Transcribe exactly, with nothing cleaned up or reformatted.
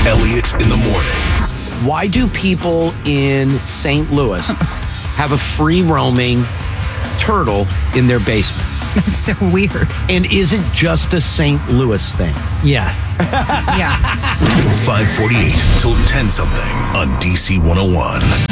Elliott in the morning. Why do people in Saint Louis have a free roaming turtle in their basement? That's so weird. And isn't just a Saint Louis thing. Yes. Yeah. five forty-eight till ten something on D C one oh one.